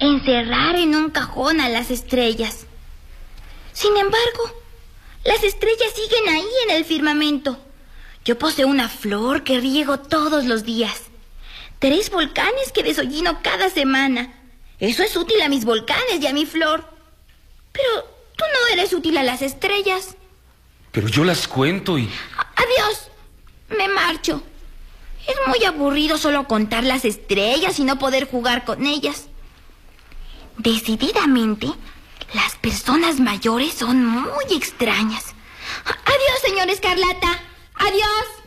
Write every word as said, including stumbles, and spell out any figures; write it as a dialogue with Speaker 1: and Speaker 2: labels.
Speaker 1: encerrar en un cajón a las estrellas. Sin embargo, las estrellas siguen ahí en el firmamento. Yo poseo una flor que riego todos los días. Tres volcanes que desollino cada semana. Eso es útil a mis volcanes y a mi flor. Pero tú no eres útil a las estrellas.
Speaker 2: Pero yo las cuento y...
Speaker 1: Adiós, me marcho. Es muy aburrido solo contar las estrellas y no poder jugar con ellas. Decididamente, las personas mayores son muy extrañas. Adiós, señor Escarlata. Adiós.